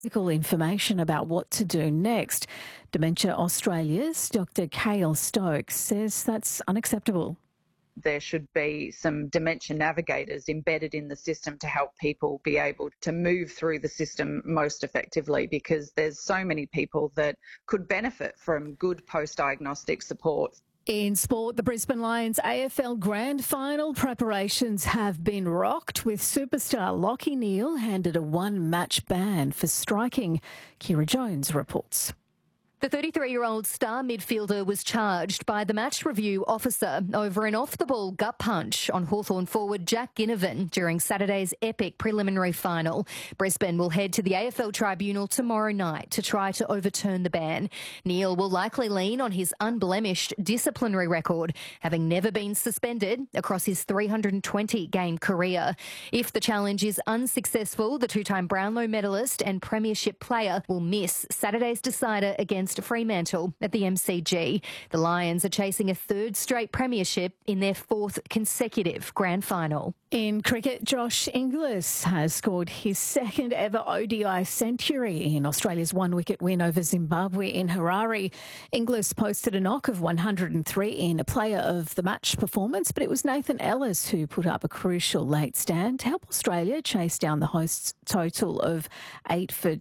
Information about what to do next. Dementia Australia's Dr. Cale Stokes says that's unacceptable. There should be some dementia navigators embedded in the system to help people be able to move through the system most effectively, because there's so many people that could benefit from good post-diagnostic support. In sport, the Brisbane Lions AFL Grand Final preparations have been rocked, with superstar Lachie Neale handed a one-match ban for striking. Kira Jones reports. The 33-year-old star midfielder was charged by the match review officer over an off-the-ball gut punch on Hawthorn forward Jack Ginnivan during Saturday's epic preliminary final. Brisbane will head to the AFL Tribunal tomorrow night to try to overturn the ban. Neale will likely lean on his unblemished disciplinary record, having never been suspended across his 320-game career. If the challenge is unsuccessful, the two-time Brownlow medalist and premiership player will miss Saturday's decider against Fremantle at the MCG. The Lions are chasing a third straight premiership in their fourth consecutive grand final. In cricket, Josh Inglis has scored his second ever ODI century in Australia's one-wicket win over Zimbabwe in Harare. Inglis posted a knock of 103 in a player of the match performance, but it was Nathan Ellis who put up a crucial late stand to help Australia chase down the hosts' total of 8 for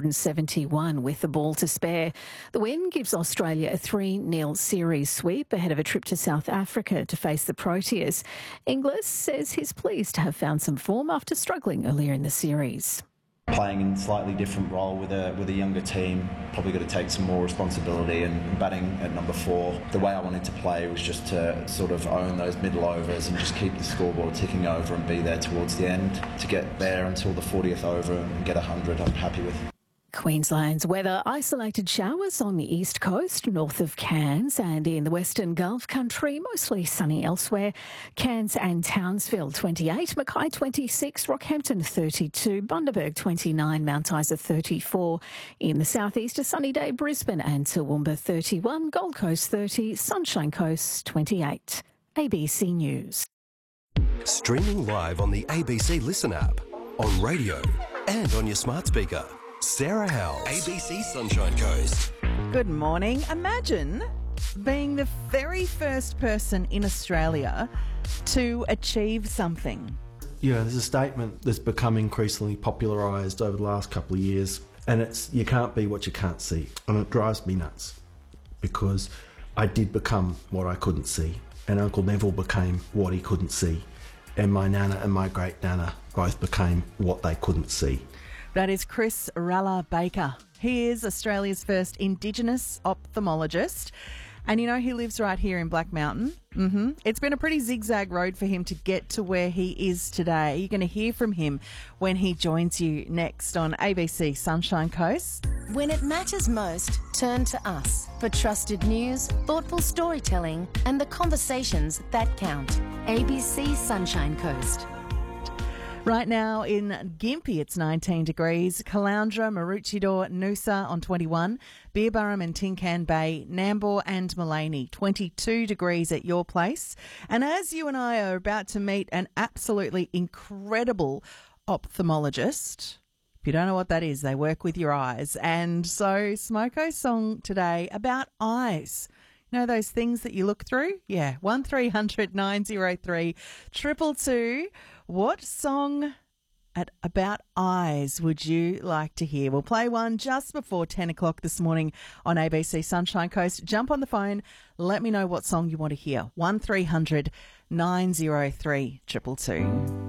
271 with the ball to spare. The win gives Australia a 3-0 series sweep ahead of a trip to South Africa to face the Proteas. Inglis says he's pleased to have found some form after struggling earlier in the series. Playing in a slightly different role with a younger team, probably got to take some more responsibility, and batting at number 4. The way I wanted to play was just to sort of own those middle overs and just keep the scoreboard ticking over and be there towards the end. To get there until the 40th over and get 100, I'm happy with. Queensland's weather: isolated showers on the east coast, north of Cairns, and in the Western Gulf country, mostly sunny elsewhere. Cairns and Townsville 28, Mackay 26, Rockhampton 32, Bundaberg 29, Mount Isa 34. In the southeast, a sunny day, Brisbane and Toowoomba 31, Gold Coast 30, Sunshine Coast 28. ABC News. Streaming live on the ABC Listen app, on radio and on your smart speaker. Sarah Howells, ABC Sunshine Coast. Good morning. Imagine being the very first person in Australia to achieve something. Yeah, there's a statement that's become increasingly popularised over the last couple of years, and it's, you can't be what you can't see. And it drives me nuts, because I did become what I couldn't see, and Uncle Neville became what he couldn't see, and my nana and my great-nana both became what they couldn't see. That is Chris Ralla-Baker. He is Australia's first Indigenous ophthalmologist. And you know, he lives right here in Black Mountain. It's been a pretty zigzag road for him to get to where he is today. You're going to hear from him when he joins you next on ABC Sunshine Coast. When it matters most, turn to us for trusted news, thoughtful storytelling, and the conversations that count. ABC Sunshine Coast. Right now in Gympie, it's 19 degrees. Caloundra, Maroochydore, Noosa on 21. Beerburrum and Tincan Bay, Nambour and Mullaney, 22 degrees at your place. And as you and I are about to meet an absolutely incredible ophthalmologist, if you don't know what that is, they work with your eyes. And so Smoko's song today about eyes. You know those things that you look through? Yeah, 1300 903 222. What song about eyes would you like to hear? We'll play one just before 10 o'clock this morning on ABC Sunshine Coast. Jump on the phone. Let me know what song you want to hear. 1300 903 222.